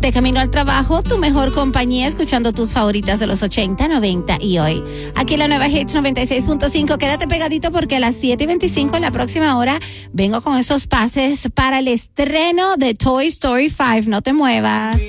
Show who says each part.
Speaker 1: de camino al trabajo, tu mejor compañía, escuchando tus favoritas de los 80, 90 y hoy. Aquí en la nueva Hits 96.5. Quédate pegadito porque a las 7:25 en la próxima hora vengo con esos pases para el estreno de Toy Story 5. No te muevas.